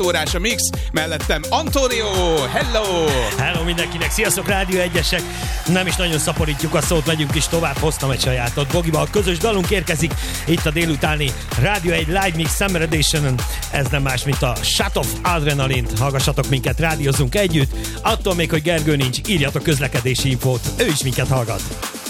órás a mix, mellettem Antonio, hello! Hello mindenkinek, sziasztok Rádió Egyesek! Nem is nagyon szaporítjuk a szót, megyünk is tovább, hoztam egy sajátot. Bogival közös dalunk érkezik itt a délutáni Rádió egy Live Mix Summer Edition-en. Ez nem más, mint a Shut Off Adrenaline-t. Hallgassatok minket, rádiózunk együtt. Attól még, hogy Gergő nincs, írjatok közlekedési infót, ő is minket hallgat.